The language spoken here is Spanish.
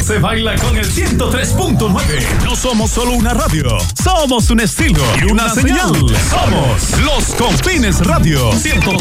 Se baila con el 103.9. No somos solo una radio, somos un estilo y una señal. Somos Los Confines Radio 103.9.